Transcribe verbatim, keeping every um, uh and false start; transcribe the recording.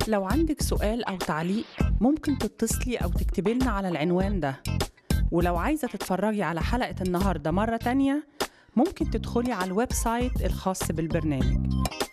لو عندك سؤال أو تعليق ممكن تتصلي أو تكتبي لنا على العنوان ده. ولو عايزة تتفرجي على حلقة النهاردة مرة تانية ممكن تدخلي على الويب سايت الخاص بالبرنامج.